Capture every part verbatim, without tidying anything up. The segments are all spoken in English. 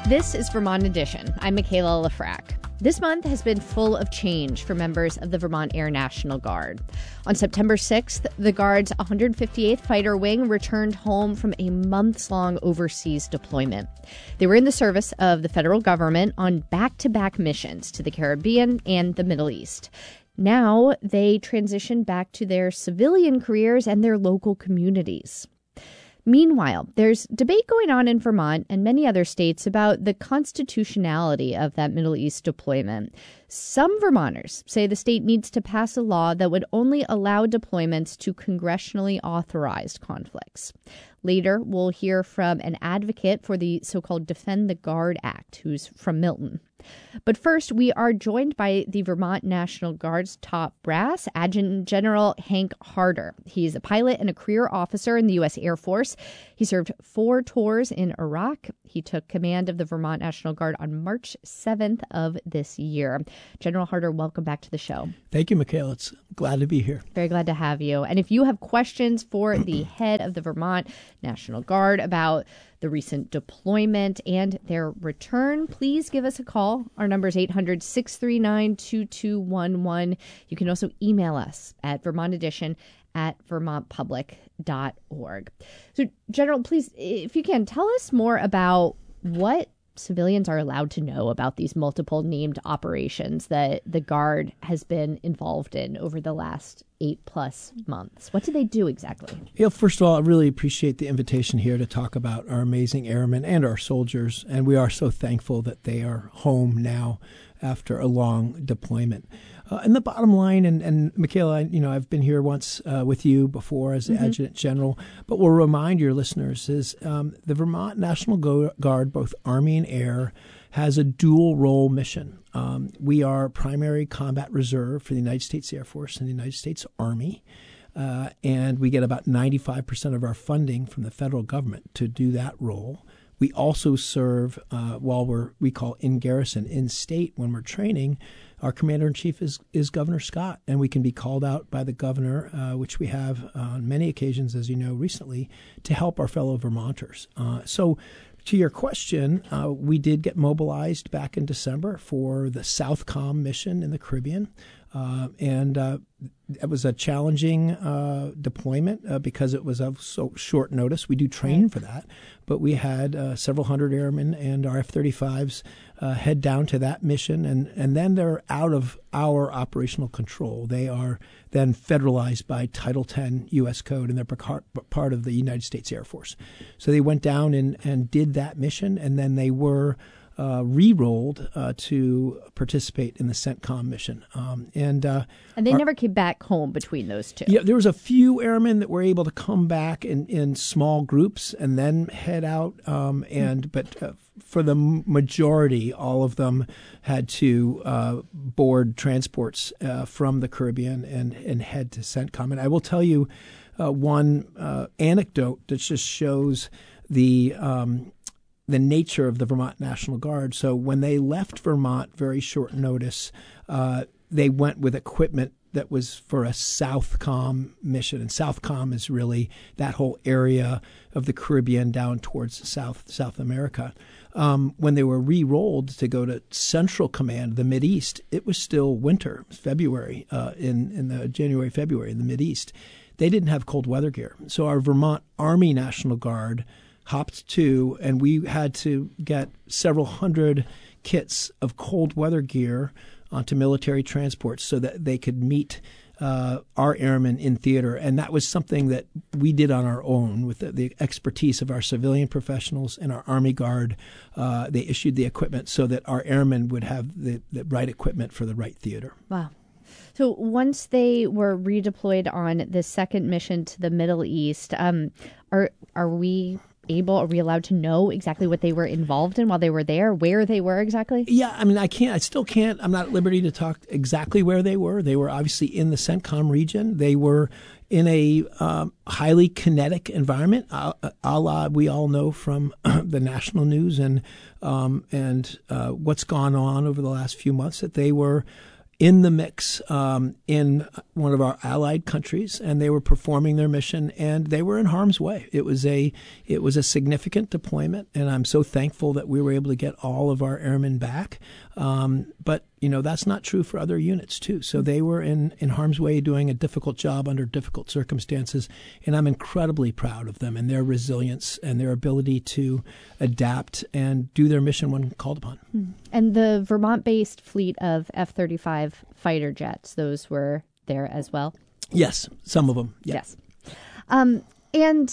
This is Vermont Edition. I'm Michaela Lafrac. This month has been full of change for members of the Vermont Air National Guard. On September sixth, the Guard's one hundred fifty-eighth Fighter Wing returned home from a months-long overseas deployment. They were in the service of the federal government on back-to-back missions to the Caribbean and the Middle East. Now they transition back to their civilian careers and their local communities. Meanwhile, there's debate going on in Vermont and many other states about the constitutionality of that Middle East deployment. Some Vermonters say the state needs to pass a law that would only allow deployments to congressionally authorized conflicts. Later, we'll hear from an advocate for the so-called Defend the Guard Act, who's from Milton. But first, we are joined by the Vermont National Guard's top brass, Adjutant General Hank Harder. He's a pilot and a career officer in the U S Air Force. He served four tours in Iraq. He took command of the Vermont National Guard on March seventh of this year. General Harder, welcome back to the show. Thank you, Michaela. It's glad to be here. Very glad to have you. And if you have questions for the head of the Vermont National Guard about the recent deployment and their return, please give us a call. Our number is eight hundred, six three nine, two two one one. You can also email us at Vermont Edition at vermont public dot org. So, General, please, if you can, tell us more about what civilians are allowed to know about these multiple named operations that the Guard has been involved in over the last eight plus months. What do they do exactly? Yeah, first of all, I really appreciate the invitation here to talk about our amazing airmen and our soldiers. And we are so thankful that they are home now after a long deployment. Uh, and the bottom line, and, and Michaela, you know, I've been here once uh, with you before as the mm-hmm. Adjutant General, but we'll remind your listeners is um, the Vermont National Guard, both Army and Air, has a dual role mission. Um, we are primary combat reserve for the United States Air Force and the United States Army. Uh, and we get about ninety-five percent of our funding from the federal government to do that role. We also serve, uh, while we're, we call in garrison, in state when we're training. Our commander-in-chief is, is Governor Scott, and we can be called out by the governor, uh, which we have on many occasions, as you know, recently, to help our fellow Vermonters. Uh, so to your question, uh, we did get mobilized back in December for the Southcom mission in the Caribbean. Uh, and uh, it was a challenging uh, deployment uh, because it was of so short notice. We do train right. for that, but we had uh, several hundred airmen and our F thirty-fives uh, head down to that mission, and, and then they're out of our operational control. They are then federalized by Title ten U S Code, and they're part of the United States Air Force. So they went down and, and did that mission, and then they were Uh, re-rolled uh, to participate in the CENTCOM mission. Um, and uh, and they our, never came back home between those two. Yeah, there was a few airmen that were able to come back in, in small groups and then head out. Um, and But uh, for the majority, all of them had to uh, board transports uh, from the Caribbean and, and head to CENTCOM. And I will tell you uh, one uh, anecdote that just shows the um, the nature of the Vermont National Guard. So when they left Vermont, very short notice, uh, they went with equipment that was for a Southcom mission. And Southcom is really that whole area of the Caribbean down towards South South America. Um, when they were re-rolled to go to Central Command, the Mideast, it was still winter, it was February, uh, in, in the January, February in the Mideast. They didn't have cold weather gear. So our Vermont Army National Guard hopped to, and we had to get several hundred kits of cold weather gear onto military transports so that they could meet uh, our airmen in theater. And that was something that we did on our own with the, the expertise of our civilian professionals and our Army Guard. Uh, they issued the equipment so that our airmen would have the, the right equipment for the right theater. Wow. So once they were redeployed on the second mission to the Middle East, um, are are we able, are we allowed to know exactly what they were involved in while they were there, where they were exactly? Yeah, I mean, I can't, I still can't, I'm not at liberty to talk exactly where they were. They were obviously in the CENTCOM region. They were in a um, highly kinetic environment, a, a la we all know from the national news and um, and uh, what's gone on over the last few months, that they were in the mix um, in one of our allied countries, and they were performing their mission, and they were in harm's way. It was a it was a significant deployment, and I'm so thankful that we were able to get all of our airmen back. Um, but you know that's not true for other units too. So they were in in harm's way, doing a difficult job under difficult circumstances, and I'm incredibly proud of them and their resilience and their ability to adapt and do their mission when called upon. And the Vermont-based fleet of F thirty-five fighter jets, those were there as well? Yes, some of them. Yeah. Yes. Um, and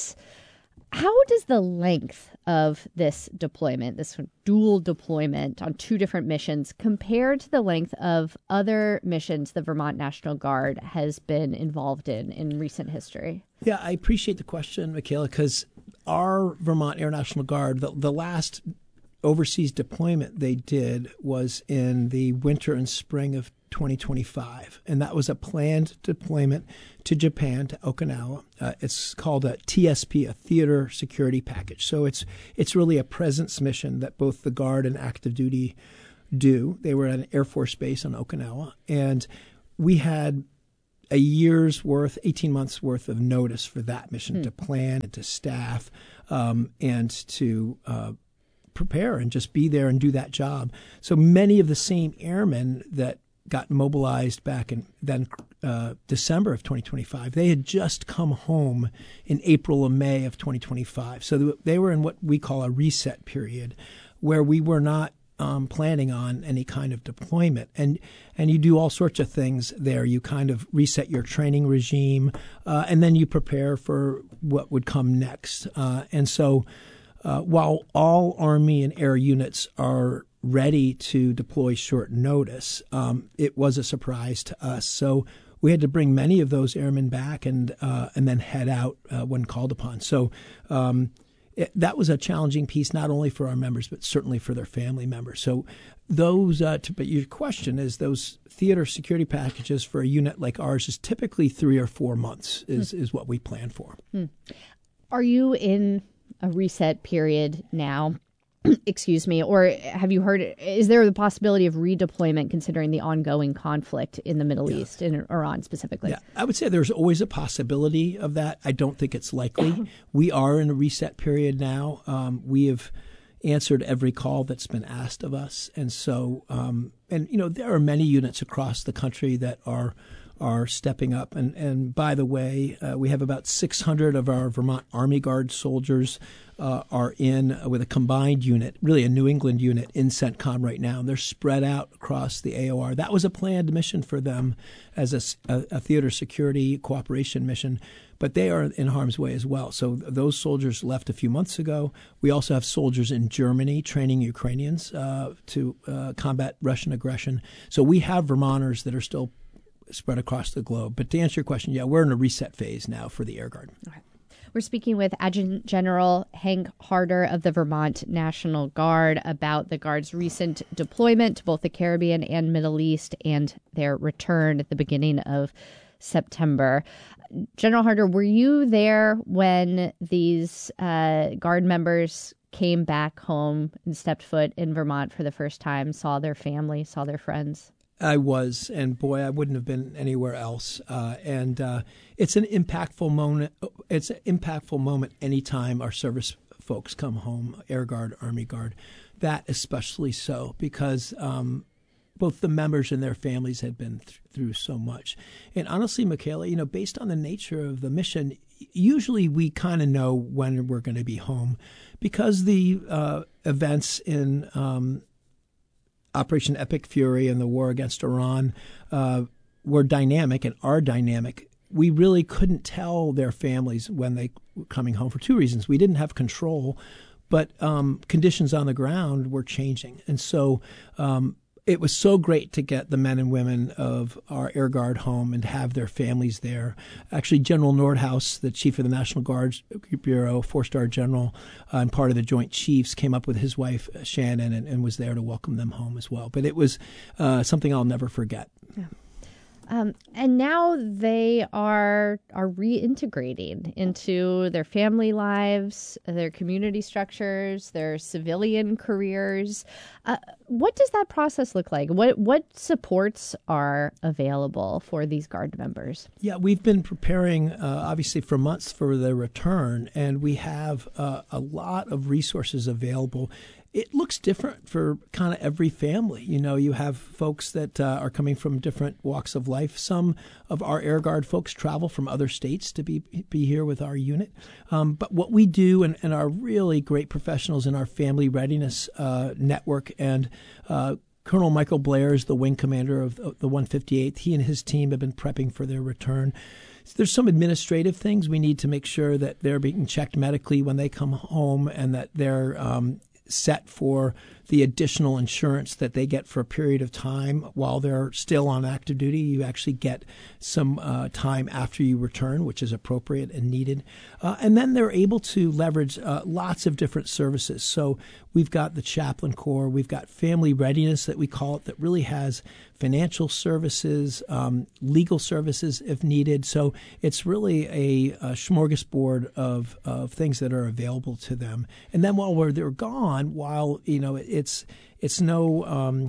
how does the length of this deployment, this dual deployment on two different missions, compare to the length of other missions the Vermont National Guard has been involved in in recent history? Yeah, I appreciate the question, Michaela, because our Vermont Air National Guard, the, the last overseas deployment they did was in the winter and spring of twenty twenty-five, and that was a planned deployment to Japan, to Okinawa. Uh, it's called a T S P, a Theater Security Package. So it's it's really a presence mission that both the Guard and active duty do. They were at an Air Force base on Okinawa, and we had a year's worth, eighteen months worth of notice for that mission hmm. to plan and to staff um, and to uh, prepare and just be there and do that job. So many of the same airmen that got mobilized back in then uh, December of twenty twenty-five, they had just come home in April or May of twenty twenty-five. So they were in what we call a reset period, where we were not um, planning on any kind of deployment. And and you do all sorts of things there. You kind of reset your training regime, uh, and then you prepare for what would come next. Uh, and so Uh, while all Army and Air units are ready to deploy short notice, um, it was a surprise to us. So we had to bring many of those airmen back and uh, and then head out uh, when called upon. So um, it, that was a challenging piece, not only for our members, but certainly for their family members. So those, uh, to, but your question is, those theater security packages for a unit like ours is typically three or four months is, hmm. is what we plan for. Hmm. Are you in a reset period now, excuse me, or have you heard, is there the possibility of redeployment considering the ongoing conflict in the Middle yeah. East, in Iran specifically? Yeah, I would say there's always a possibility of that. I don't think it's likely. We are in a reset period now. Um, we have answered every call that's been asked of us. And so, um, and, you know, there are many units across the country that are are stepping up. And, and by the way, uh, we have about six hundred of our Vermont Army Guard soldiers uh, are in uh, with a combined unit, really a New England unit in CENTCOM right now. And they're spread out across the A O R. That was a planned mission for them as a, a, a theater security cooperation mission, but they are in harm's way as well. So those soldiers left a few months ago. We also have soldiers in Germany training Ukrainians uh, to uh, combat Russian aggression. So we have Vermonters that are still spread across the globe. But to answer your question, yeah, we're in a reset phase now for the Air Guard. Okay. We're speaking with Adjutant General Hank Harder of the Vermont National Guard about the Guard's recent deployment to both the Caribbean and Middle East and their return at the beginning of September. General Harder, were you there when these uh, Guard members came back home and stepped foot in Vermont for the first time, saw their family, saw their friends? I was, and boy, I wouldn't have been anywhere else. Uh, and uh, it's an impactful moment. It's an impactful moment anytime our service folks come home, Air Guard, Army Guard. That especially so, because um, both the members and their families had been th- through so much. And honestly, Michaela, you know, based on the nature of the mission, usually we kind of know when we're going to be home, because the uh, events in um, Operation Epic Fury and the war against Iran uh, were dynamic and are dynamic. We really couldn't tell their families when they were coming home for two reasons. We didn't have control, but um, conditions on the ground were changing. And so um, it was so great to get the men and women of our Air Guard home and to have their families there. Actually, General Nordhaus, the chief of the National Guard Bureau, four-star general, uh, and part of the Joint Chiefs, came up with his wife, Shannon, and, and was there to welcome them home as well. But it was uh, something I'll never forget. Yeah. Um, and now they are are reintegrating into their family lives, their community structures, their civilian careers. Uh, what does that process look like? What what supports are available for these Guard members? Yeah, we've been preparing, uh, obviously, for months for their return, and we have uh, a lot of resources available. It looks different for kind of every family. You know, you have folks that uh, are coming from different walks of life. Some of our Air Guard folks travel from other states to be be here with our unit. Um, but what we do, and, and our really great professionals in our Family Readiness uh, Network, and uh, Colonel Michael Blair is the wing commander of the one fifty-eighth. He and his team have been prepping for their return. There's some administrative things. We need to make sure that they're being checked medically when they come home, and that they're um, set for the additional insurance that they get for a period of time while they're still on active duty. You actually get some uh, time after you return, which is appropriate and needed. Uh, and then they're able to leverage uh, lots of different services. So we've got the Chaplain Corps, we've got Family Readiness that we call it, that really has financial services, um, legal services if needed. So it's really a, a smorgasbord of, of things that are available to them. And then while we're they're gone, while you know it's it's no um,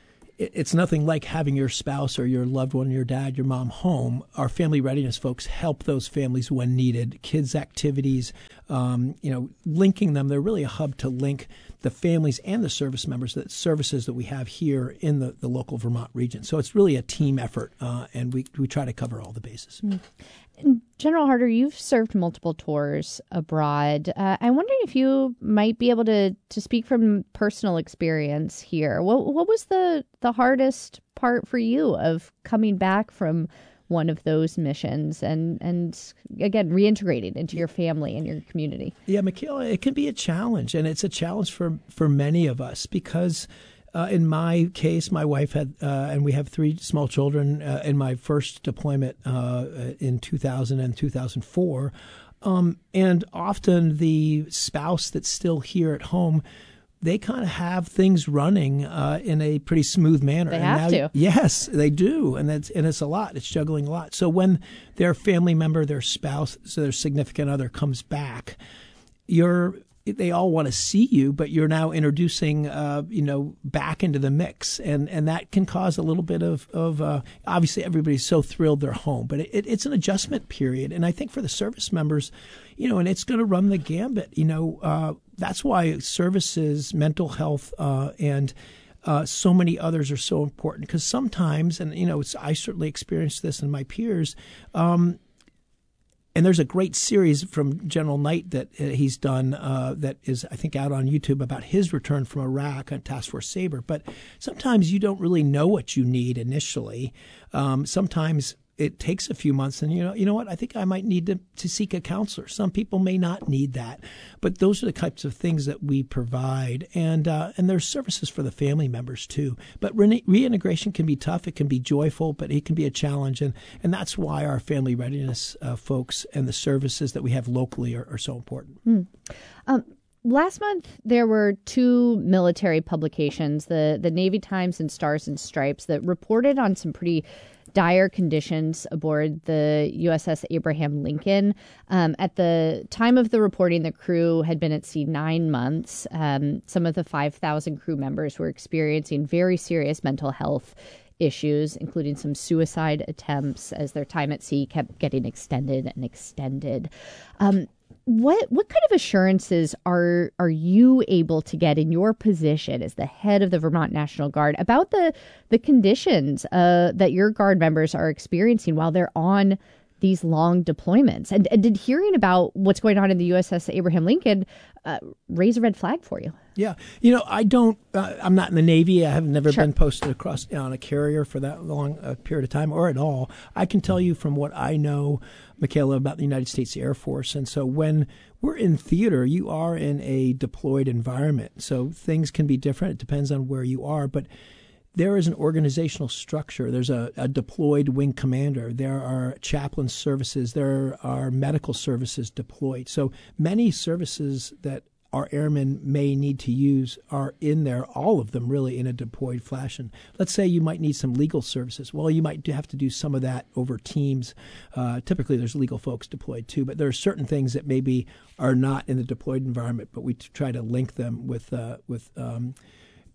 it's nothing like having your spouse or your loved one, your dad, your mom home. Our Family Readiness folks help those families when needed. Kids' activities, um, you know, linking them. They're really a hub to link the families and the service members, the services that we have here in the, the local Vermont region. So it's really a team effort, uh, and we, we try to cover all the bases. Mm. General Harder, you've served multiple tours abroad. Uh, I'm wondering if you might be able to, to speak from personal experience here. What what was the, the hardest part for you of coming back from one of those missions and, and again, reintegrating into your family and your community? Yeah, Michaela, it can be a challenge, and it's a challenge for, for many of us because Uh, in my case, my wife had, uh, and we have three small children. Uh, in my first deployment uh, in two thousand and two thousand four, um, and often the spouse that's still here at home, they kind of have things running uh, in a pretty smooth manner. They and have now, to. Yes, they do, and that's and it's a lot. It's juggling a lot. So when their family member, their spouse, so their significant other comes back, you're they all want to see you, but you're now introducing, uh, you know, back into the mix. And, and that can cause a little bit of, of uh, obviously everybody's so thrilled they're home, but it, it's an adjustment period. And I think for the service members, you know, and it's going to run the gambit, you know, uh, that's why services, mental health, uh, and uh, so many others are so important. Because sometimes, and, you know, it's, I certainly experienced this in my peers, um, and there's a great series from General Knight that uh, he's done uh, that is, I think, out on YouTube about his return from Iraq on Task Force Sabre. But sometimes you don't really know what you need initially. Um, sometimes it takes a few months, and you know, you know what? I think I might need to, to seek a counselor. Some people may not need that, but those are the types of things that we provide, and uh, and there's services for the family members too. But re- reintegration can be tough. It can be joyful, but it can be a challenge, and and that's why our Family Readiness uh, folks and the services that we have locally are, are so important. Mm. Um, Last month, there were two military publications, the, the Navy Times and Stars and Stripes, that reported on some pretty dire conditions aboard the U S S Abraham Lincoln. Um, at the time of the reporting, the crew had been at sea nine months. Um, some of the five thousand crew members were experiencing very serious mental health issues, including some suicide attempts as their time at sea kept getting extended and extended. Um, What what kind of assurances are are you able to get in your position as the head of the Vermont National Guard about the the conditions uh, that your Guard members are experiencing while they're on these long deployments? And, and did hearing about what's going on in the U S S Abraham Lincoln uh, raise a red flag for you? Yeah. You know, I don't, uh, I'm not in the Navy. I have never Sure. been posted across on a carrier for that long a period of time or at all. I can tell you from what I know, Michaela, about the United States Air Force. And so when we're in theater, you are in a deployed environment. So things can be different. It depends on where you are. But there is an organizational structure. There's a, a deployed wing commander. There are chaplain services. There are medical services deployed. So many services that our airmen may need to use are in there, all of them really in a deployed fashion. Let's say you might need some legal services. Well, you might have to do some of that over teams. Uh, typically, there's legal folks deployed too, but there are certain things that maybe are not in the deployed environment, but we try to link them with uh, with um,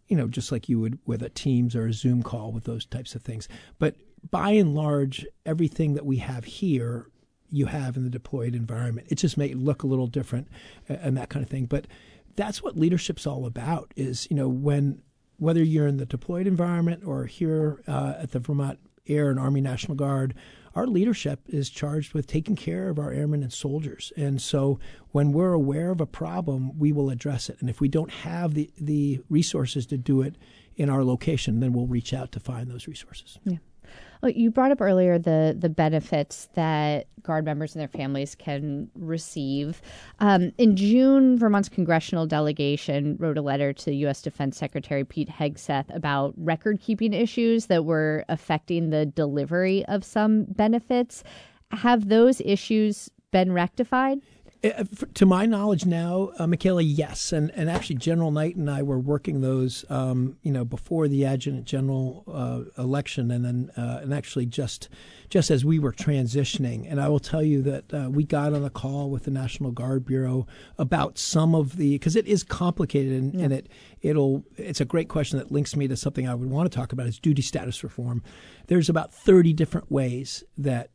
you know, just like you would with a Teams or a Zoom call with those types of things. But by and large, everything that we have here, you have in the deployed environment. It just may look a little different and that kind of thing. But that's what leadership's all about is, you know, when whether you're in the deployed environment or here uh, at the Vermont Air and Army National Guard, our leadership is charged with taking care of our airmen and soldiers. And so when we're aware of a problem, we will address it. And if we don't have the, the resources to do it in our location, then we'll reach out to find those resources. Yeah. Well, you brought up earlier the the benefits that Guard members and their families can receive. Um, in June, Vermont's congressional delegation wrote a letter to U S Defense Secretary Pete Hegseth about record-keeping issues that were affecting the delivery of some benefits. Have those issues been rectified? Uh, to my knowledge now, uh, Michaela, yes. And and actually, General Knight and I were working those, um, you know, before the Adjutant General uh, election, and then uh, and actually just just as we were transitioning. And I will tell you that uh, we got on a call with the National Guard Bureau about some of the, because it is complicated, and, yeah. and it it'll it's a great question that links me to something I would want to talk about is duty status reform. There's about thirty different ways that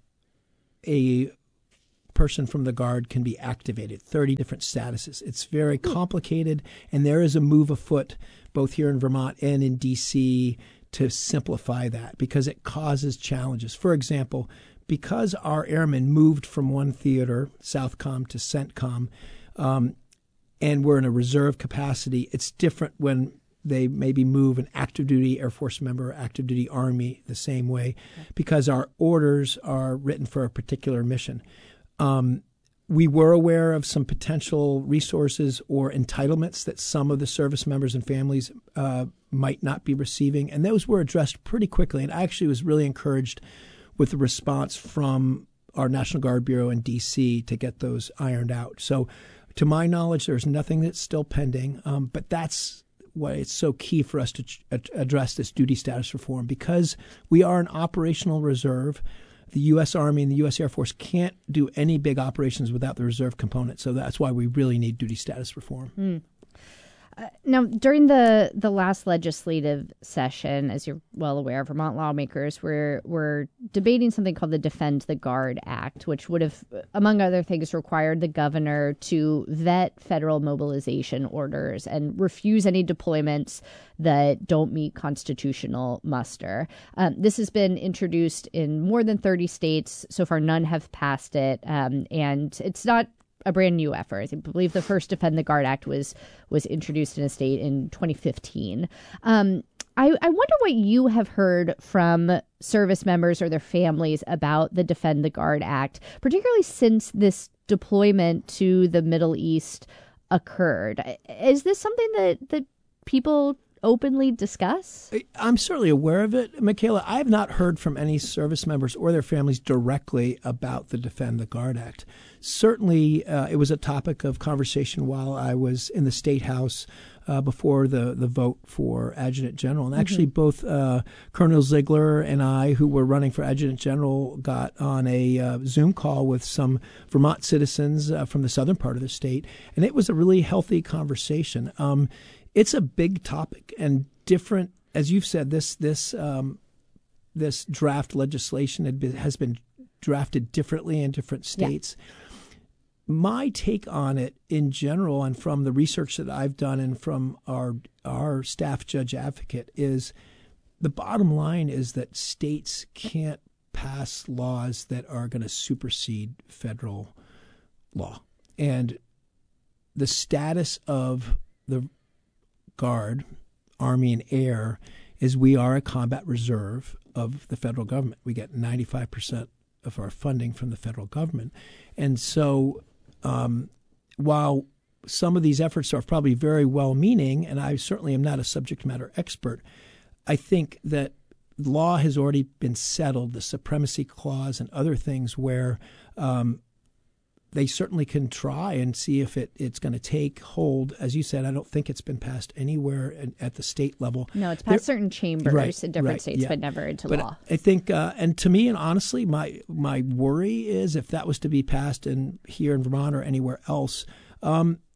a person from the Guard can be activated, thirty different statuses. It's very complicated, and there is a move afoot both here in Vermont and in D C to simplify that because it causes challenges. For example, because our airmen moved from one theater, Southcom, to CENTCOM, um, and we're in a reserve capacity, it's different when they maybe move an active duty Air Force member or active duty Army the same way because our orders are written for a particular mission. Um, we were aware of some potential resources or entitlements that some of the service members and families uh, might not be receiving, and those were addressed pretty quickly. And I actually was really encouraged with the response from our National Guard Bureau in D C to get those ironed out. So to my knowledge, there's nothing that's still pending, um, but that's why it's so key for us to ch- address this duty status reform because we are an operational reserve. The U S Army and the U S Air Force can't do any big operations without the reserve component. So that's why we really need duty status reform. Mm. Uh, now, during the, the last legislative session, as you're well aware, Vermont lawmakers were, were debating something called the Defend the Guard Act, which would have, among other things, required the governor to vet federal mobilization orders and refuse any deployments that don't meet constitutional muster. Um, this has been introduced in more than thirty states. So far, none have passed it. Um, and it's not a brand new effort. I believe the first Defend the Guard Act was was introduced in a state in twenty fifteen. Um, I, I wonder what you have heard from service members or their families about the Defend the Guard Act, particularly since this deployment to the Middle East occurred. Is this something that, that people openly discuss? I'm certainly aware of it, Michaela. I have not heard from any service members or their families directly about the Defend the Guard Act. Certainly, uh, it was a topic of conversation while I was in the State House uh, before the, the vote for Adjutant General. And actually, mm-hmm. both uh, Colonel Ziegler and I, who were running for Adjutant General, got on a uh, Zoom call with some Vermont citizens uh, from the southern part of the state. And it was a really healthy conversation. Um, It's a big topic and different, as you've said, this this um, this draft legislation had been, has been drafted differently in different states. Yeah. My take on it in general and from the research that I've done and from our our staff judge advocate is the bottom line is that states can't pass laws that are going to supersede federal law. And the status of the Guard, Army, and Air is we are a combat reserve of the federal government. We get ninety-five percent of our funding from the federal government. And so um, while some of these efforts are probably very well-meaning, and I certainly am not a subject matter expert, I think that law has already been settled, the supremacy clause and other things where um, they certainly can try and see if it, it's going to take hold. As you said, I don't think it's been passed anywhere in, at the state level. No, it's passed there, certain chambers right, in different right, states, yeah. but never into but law. I think, uh, and to me, and honestly, my my worry is if that was to be passed in here in Vermont or anywhere else, um,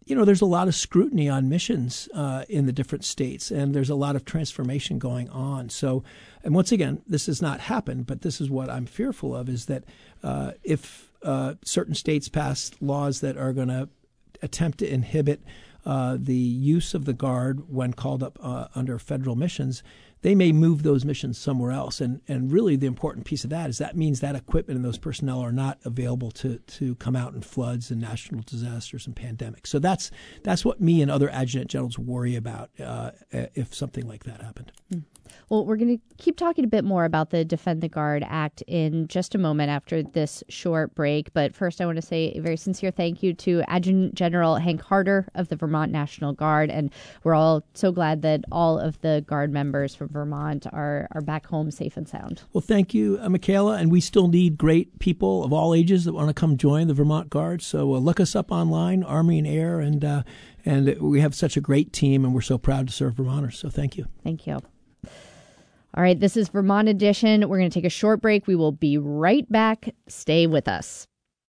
you know, there's a lot of scrutiny on missions uh, in the different states, and there's a lot of transformation going on. So, and once again, this has not happened, but this is what I'm fearful of, is that uh, if uh, certain states pass laws that are going to attempt to inhibit uh, the use of the Guard when called up uh, under federal missions, they may move those missions somewhere else. And and really the important piece of that is that means that equipment and those personnel are not available to to come out in floods and national disasters and pandemics. So that's that's what me and other adjutant generals worry about uh, if something like that happened. Mm. Well, we're going to keep talking a bit more about the Defend the Guard Act in just a moment after this short break. But first, I want to say a very sincere thank you to Adjutant General Hank Harder of the Vermont National Guard. And we're all so glad that all of the Guard members from Vermont are, are back home safe and sound. Well, thank you, uh, Michaela. And we still need great people of all ages that want to come join the Vermont Guard. So uh, look us up online, Army and Air. And, uh, and we have such a great team, and we're so proud to serve Vermonters. So thank you. Thank you. All right, this is Vermont Edition. We're going to take a short break. We will be right back. Stay with us.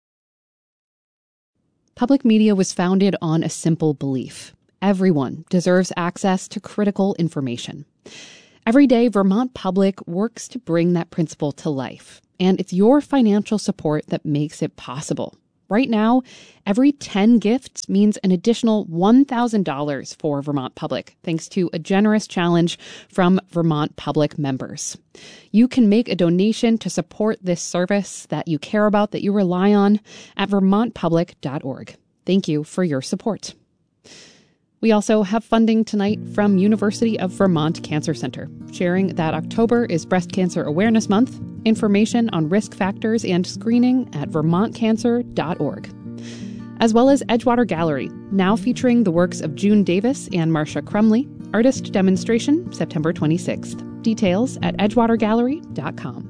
Public media was founded on a simple belief. Everyone deserves access to critical information. Every day, Vermont Public works to bring that principle to life. And it's your financial support that makes it possible. Right now, every ten gifts means an additional one thousand dollars for Vermont Public, thanks to a generous challenge from Vermont Public members. You can make a donation to support this service that you care about, that you rely on, at vermont public dot org. Thank you for your support. We also have funding tonight from University of Vermont Cancer Center, sharing that October is Breast Cancer Awareness Month. Information on risk factors and screening at vermont cancer dot org. As well as Edgewater Gallery, now featuring the works of June Davis and Marcia Crumley. Artist demonstration September twenty-sixth. Details at edgewater gallery dot com.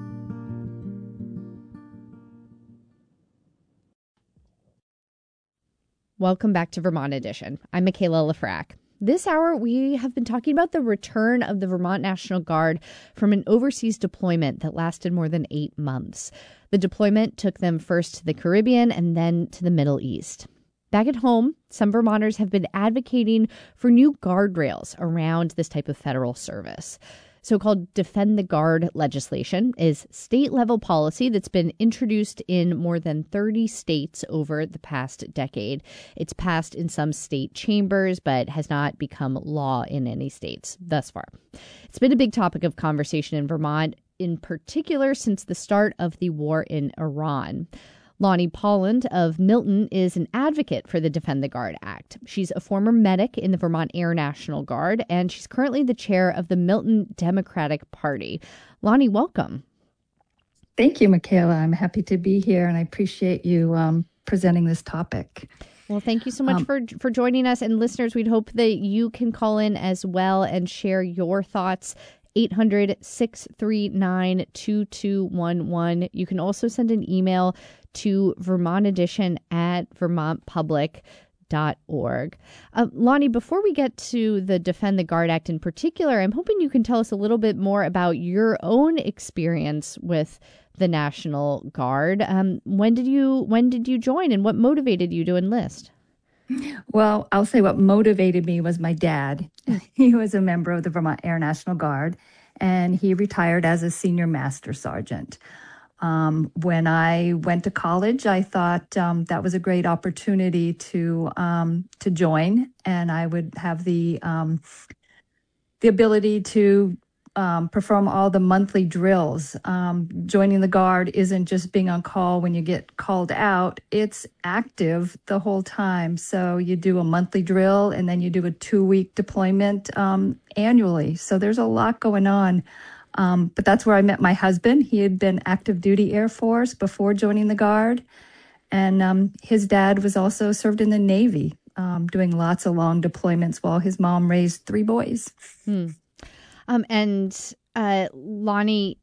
Welcome back to Vermont Edition. I'm Michaela Lefrak. This hour, we have been talking about the return of the Vermont National Guard from an overseas deployment that lasted more than eight months. The deployment took them first to the Caribbean and then to the Middle East. Back at home, some Vermonters have been advocating for new guardrails around this type of federal service. So-called Defend the Guard legislation is state-level policy that's been introduced in more than thirty states over the past decade. It's passed in some state chambers, but has not become law in any states thus far. It's been a big topic of conversation in Vermont, in particular since the start of the war in Iran. Lonnie Polland of Milton is an advocate for the Defend the Guard Act. She's a former medic in the Vermont Air National Guard, and she's currently the chair of the Milton Democratic Party. Lonnie, welcome. Thank you, Michaela. I'm happy to be here, and I appreciate you um, presenting this topic. Well, thank you so much um, for for joining us. And listeners, we'd hope that you can call in as well and share your thoughts. eight hundred, six three nine, two two one one. You can also send an email to Vermont Edition at vermont public dot org. Uh, Lonnie, before we get to the Defend the Guard Act in particular, I'm hoping you can tell us a little bit more about your own experience with the National Guard. Um, when did you when did you join, and what motivated you to enlist? Well, I'll say what motivated me was my dad. He was a member of the Vermont Air National Guard, and he retired as a senior master sergeant. Um, when I went to college, I thought um, that was a great opportunity to um, to join, and I would have the um, the ability to um, perform all the monthly drills. Um, joining the Guard isn't just being on call when you get called out; it's active the whole time. So you do a monthly drill, and then you do a two-week deployment um, annually. So there's a lot going on. Um, but that's where I met my husband. He had been active duty Air Force before joining the Guard. And um, his dad was also served in the Navy, um, doing lots of long deployments while his mom raised three boys. Hmm. Um, and uh, Lonnie,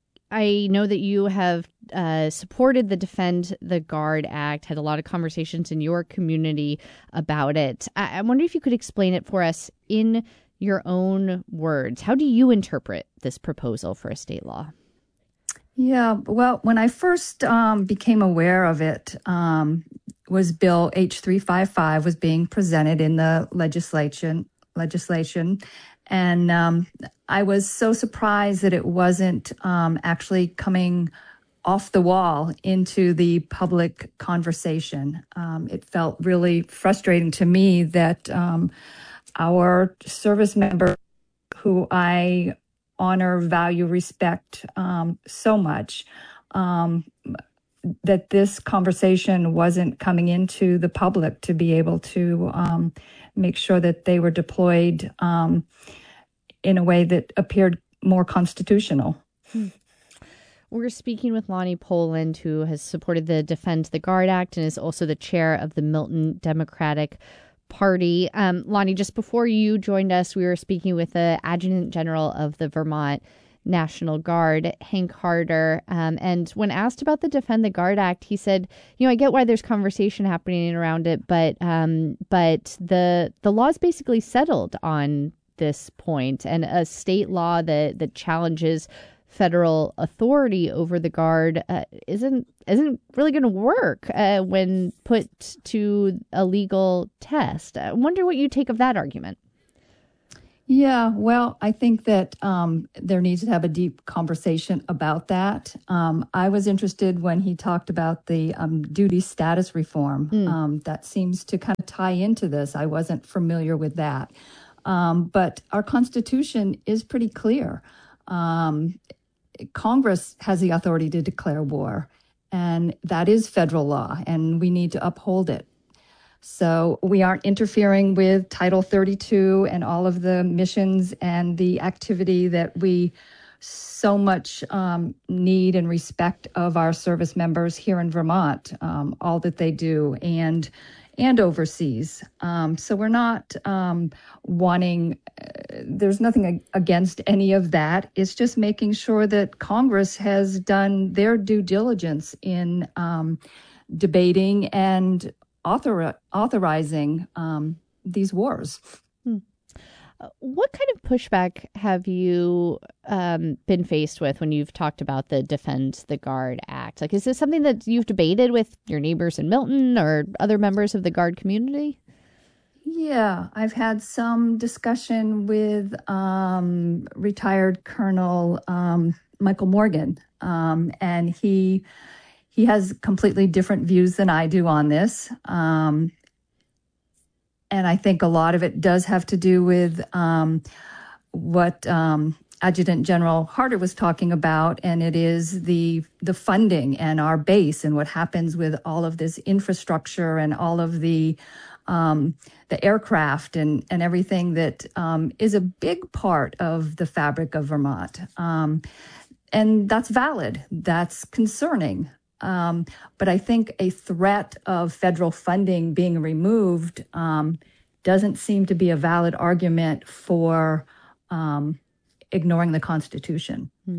I know that you have uh, supported the Defend the Guard Act, had a lot of conversations in your community about it. I, I wonder if you could explain it for us in your own words. How do you interpret this proposal for a state law? Yeah, well, when I first um, became aware of it, um, was Bill H three fifty-five was being presented in the legislation, legislation, and um, I was so surprised that it wasn't um, actually coming off the wall into the public conversation. Um, it felt really frustrating to me that um, our service members, who I honor, value, respect um, so much, um, that this conversation wasn't coming into the public to be able to um, make sure that they were deployed um, in a way that appeared more constitutional. Hmm. We're speaking with Lonnie Poland, who has supported the Defend the Guard Act and is also the chair of the Milton Democratic Party. Um, Lonnie, just before you joined us, we were speaking with the Adjutant General of the Vermont National Guard, Hank Harder. Um, and when asked about the Defend the Guard Act, he said, you know, I get why there's conversation happening around it, but um, but the the law's basically settled on this point, and a state law that that challenges federal authority over the Guard uh, isn't isn't really going to work uh, when put to a legal test. I wonder what you take of that argument. Yeah, well, I think that um, there needs to have a deep conversation about that. Um, I was interested when he talked about the um, duty status reform. Mm. Um, that seems to kind of tie into this. I wasn't familiar with that. Um, but our Constitution is pretty clear. Um, Congress has the authority to declare war, and that is federal law, and we need to uphold it. So we aren't interfering with Title thirty-two and all of the missions and the activity that we so much um, need and respect of our service members here in Vermont, um, all that they do, and and overseas. Um, so we're not um, wanting, uh, there's nothing against any of that. It's just making sure that Congress has done their due diligence in um, debating and author- authorizing um, these wars. Hmm. What kind of pushback have you um, been faced with when you've talked about the Defend the Guard Act? Like, is this something that you've debated with your neighbors in Milton or other members of the Guard community? Yeah, I've had some discussion with um, retired Colonel um, Michael Morgan, um, and he he has completely different views than I do on this. Um, And I think a lot of it does have to do with um, what um, Adjutant General Harder was talking about, and it is the the funding and our base and what happens with all of this infrastructure and all of the um, the aircraft and, and everything that um, is a big part of the fabric of Vermont. Um, and that's valid. That's concerning. Um, but I think a threat of federal funding being removed um, doesn't seem to be a valid argument for um, ignoring the Constitution. Hmm.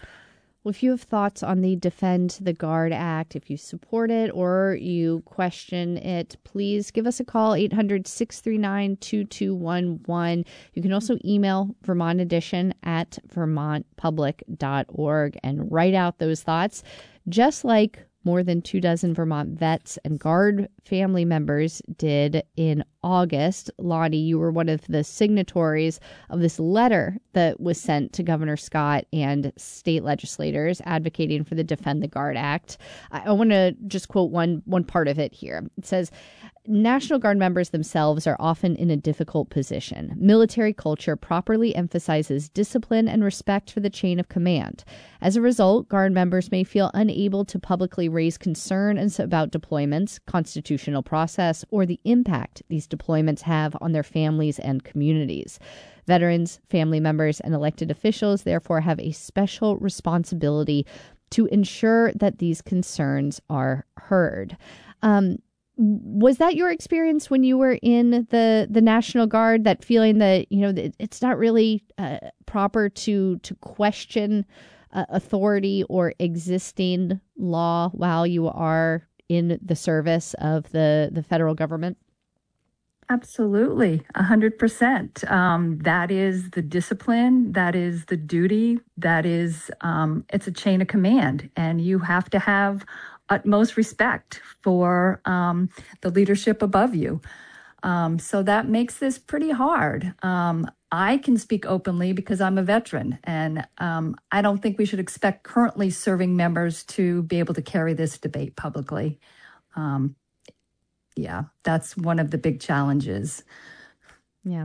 Well, if you have thoughts on the Defend the Guard Act, if you support it or you question it, please give us a call, eight hundred, six three nine, two two one one. You can also email Vermont Edition at vermont public dot org and write out those thoughts, just like more than two dozen Vermont vets and Guard family members did in August. Lonnie, you were one of the signatories of this letter that was sent to Governor Scott and state legislators advocating for the Defend the Guard Act. I, I want to just quote one one part of it here. It says, National Guard members themselves are often in a difficult position. Military culture properly emphasizes discipline and respect for the chain of command. As a result, Guard members may feel unable to publicly raise concerns about deployments, constitutional process, or the impact these deployments have on their families and communities. Veterans, family members, and elected officials therefore have a special responsibility to ensure that these concerns are heard. Um, Was that your experience when you were in the, the National Guard, that feeling that, you know, it's not really uh, proper to to question uh, authority or existing law while you are in the service of the, the federal government? Absolutely, a hundred percent. Um, that is the discipline. That is the duty. That is, um, it's a chain of command, and you have to have utmost respect for um, the leadership above you. Um, so that makes this pretty hard. Um, I can speak openly because I'm a veteran, and um, I don't think we should expect currently serving members to be able to carry this debate publicly. Um, yeah, that's one of the big challenges. Yeah.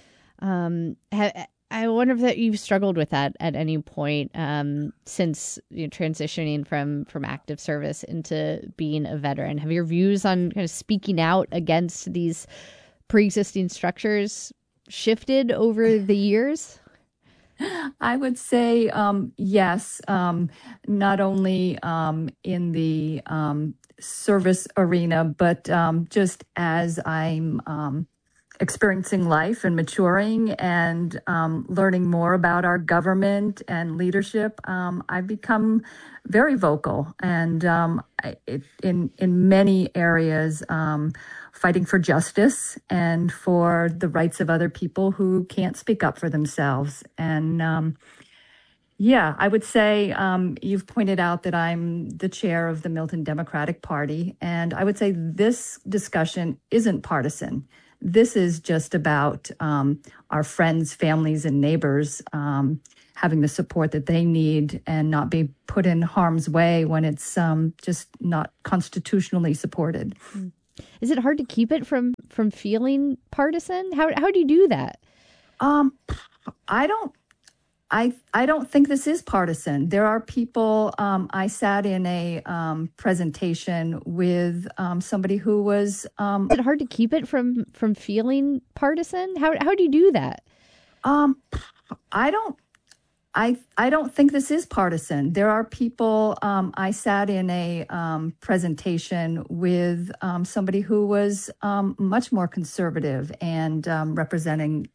Um, ha- I wonder if that you've struggled with that at any point um, since you know, transitioning from, from active service into being a veteran. Have your views on kind of speaking out against these pre-existing structures shifted over the years? I would say um, yes, um, not only um, in the um, service arena, but um, just as I'm um, experiencing life and maturing and um, learning more about our government and leadership, um, I've become very vocal and um, I, it, in in many areas. Um, fighting for justice and for the rights of other people who can't speak up for themselves. And um, yeah, I would say um, you've pointed out that I'm the chair of the Milton Democratic Party. And I would say this discussion isn't partisan. This is just about um, our friends, families, and neighbors um, having the support that they need and not be put in harm's way when it's um, just not constitutionally supported. Mm. Is it hard to keep it from from feeling partisan? How how do you do that? Um, I don't. I I don't think this is partisan. There are people. Um, I sat in a um, presentation with um, somebody who was. Um, is it hard to keep it from from feeling partisan? How how do you do that? Um, I don't. I, I don't think this is partisan. There are people, um, I sat in a um, presentation with um, somebody who was um, much more conservative and um, representing